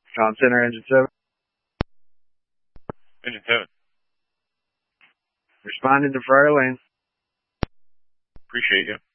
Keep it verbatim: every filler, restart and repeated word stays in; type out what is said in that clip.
Com Center, Engine seven. Engine seven. Responding to Friar Lane. Appreciate you.